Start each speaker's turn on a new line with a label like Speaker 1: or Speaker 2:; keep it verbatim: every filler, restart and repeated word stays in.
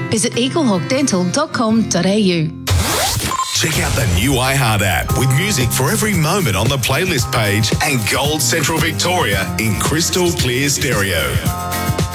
Speaker 1: visit eaglehawk dental dot com dot a u.
Speaker 2: Check out the new iHeart app with music for every moment on the playlist page and Gold Central Victoria in crystal clear stereo.